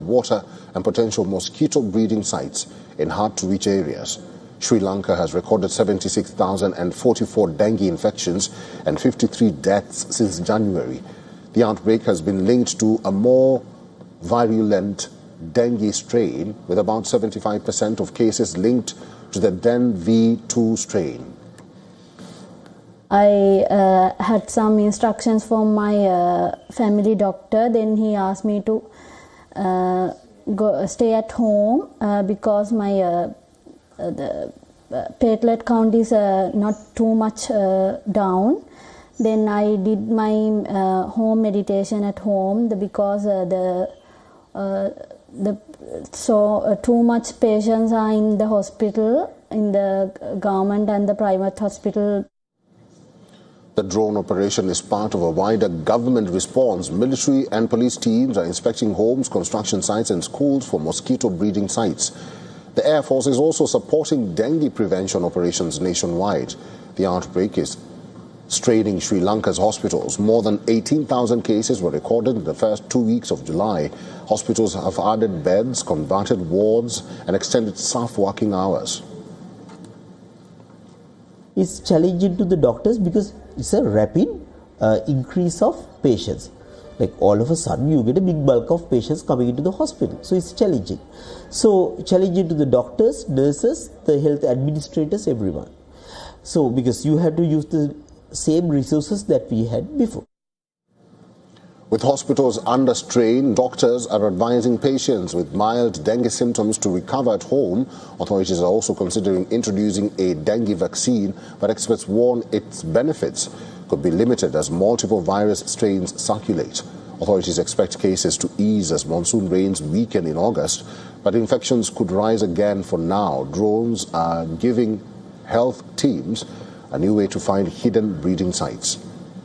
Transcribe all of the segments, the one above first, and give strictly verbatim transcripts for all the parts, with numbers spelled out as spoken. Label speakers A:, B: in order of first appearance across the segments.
A: water and potential mosquito breeding sites in hard-to-reach areas. Sri Lanka has recorded seventy-six thousand forty-four dengue infections and fifty-three deaths since January. The outbreak has been linked to a more virulent dengue strain, with about seventy-five percent of cases linked to the D E N V two strain.
B: I uh, had some instructions from my uh, family doctor. Then he asked me to uh, go stay at home uh, because my uh, uh, the uh, platelet count is uh, not too much uh, down. Then I did my uh, home meditation at home the, because uh, the uh, the so uh, too much patients are in the hospital, in the government and the private hospital.
A: The drone operation is part of a wider government response. Military and police teams are inspecting homes, construction sites and schools for mosquito breeding sites. The Air Force is also supporting dengue prevention operations nationwide. The outbreak is straining Sri Lanka's hospitals. More than eighteen thousand cases were recorded in the first two weeks of July. Hospitals have added beds, converted wards and extended staff working hours.
C: It's challenging to the doctors because it's a rapid uh, increase of patients. Like all of a sudden you get a big bulk of patients coming into the hospital. So it's challenging. So challenging to the doctors, nurses, the health administrators, everyone. So because you have to use the same resources that we had before.
A: With hospitals under strain, doctors are advising patients with mild dengue symptoms to recover at home. Authorities are also considering introducing a dengue vaccine, but experts warn its benefits could be limited as multiple virus strains circulate. Authorities expect cases to ease as monsoon rains weaken in August, but infections could rise again. For now, drones are giving health teams a new way to find hidden breeding sites.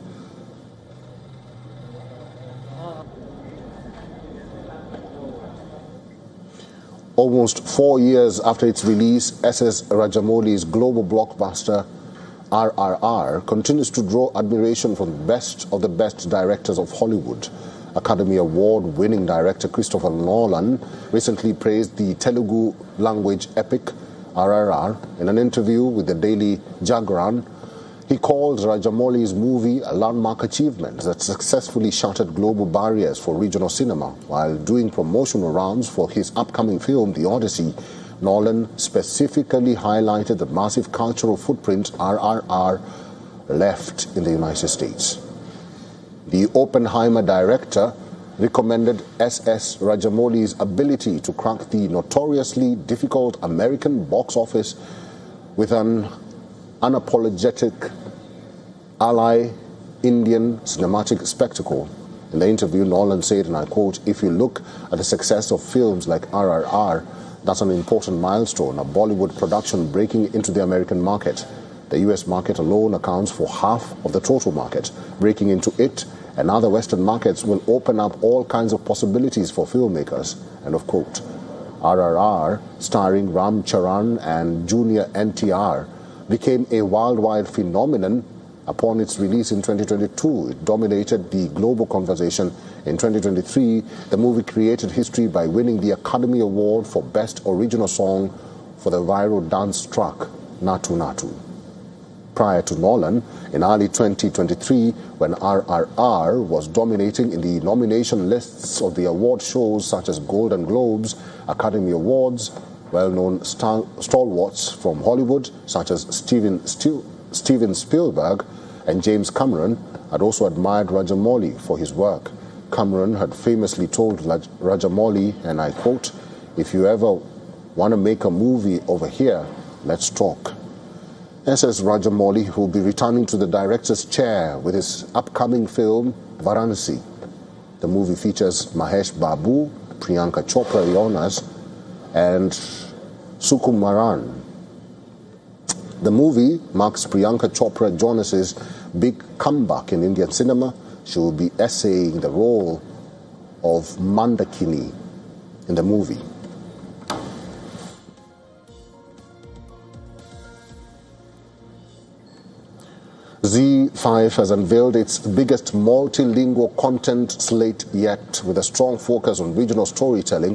A: Almost four years after its release, S S Rajamouli's global blockbuster R R R continues to draw admiration from the best of the best directors of Hollywood. Academy Award-winning director Christopher Nolan recently praised the Telugu language epic R R R. In an interview with the Daily Jagran, he called Rajamouli's movie a landmark achievement that successfully shattered global barriers for regional cinema. While doing promotional rounds for his upcoming film, The Odyssey, Nolan specifically highlighted the massive cultural footprint R R R left in the United States. The Oppenheimer director recommended S S Rajamouli's ability to crack the notoriously difficult American box office with an unapologetic ally Indian cinematic spectacle. In the interview, Nolan said, and I quote, "If you look at the success of films like R R R, that's an important milestone, a Bollywood production breaking into the American market. The U S market alone accounts for half of the total market. Breaking into it and other Western markets will open up all kinds of possibilities for filmmakers." End of quote. R R R, starring Ram Charan and Junior N T R, became a worldwide phenomenon upon its release in twenty twenty-two. It dominated the global conversation. In twenty twenty-three, the movie created history by winning the Academy Award for Best Original Song for the viral dance track Natu Natu. Prior to Nolan, in early twenty twenty-three, when R R R was dominating in the nomination lists of the award shows such as Golden Globes, Academy Awards, well-known star stalwarts from Hollywood such as Steven, Stil Steven Spielberg and James Cameron had also admired Rajamouli for his work. Cameron had famously told Rajamouli, and I quote, "If you ever want to make a movie over here, let's talk." S S Rajamouli will be returning to the director's chair with his upcoming film, Varanasi. The movie features Mahesh Babu, Priyanka Chopra Jonas, and Sukumaran. The movie marks Priyanka Chopra Jonas's big comeback in Indian cinema. She will be essaying the role of Mandakini in the movie. Z five has unveiled its biggest multilingual content slate yet, with a strong focus on regional storytelling.